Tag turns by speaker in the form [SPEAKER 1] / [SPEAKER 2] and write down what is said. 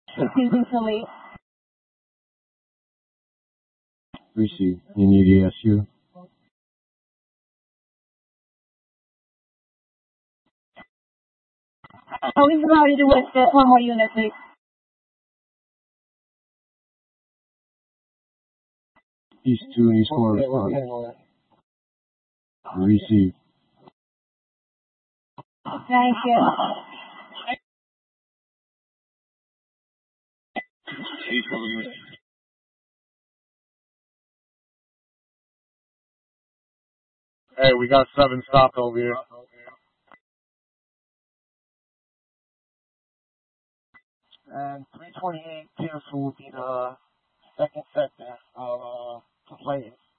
[SPEAKER 1] Usually.
[SPEAKER 2] Receive. You need ESU?
[SPEAKER 1] Oh, he's already doing one more unit, please.
[SPEAKER 2] East 2 and East 4 respond. Receive.
[SPEAKER 1] Thank you.
[SPEAKER 2] Hey, we got 7 stopped over here.
[SPEAKER 3] And 328 Pearson will be the second sector of complaints.